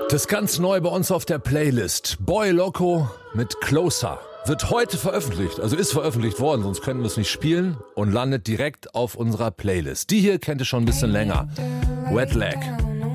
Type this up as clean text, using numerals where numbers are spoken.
Das ist ganz neu bei uns auf der Playlist. Boy Loco mit Closer. Wird heute veröffentlicht, also ist veröffentlicht worden, sonst können wir es nicht spielen und landet direkt auf unserer Playlist. Die hier kennt ihr schon ein bisschen länger. Wet Leg.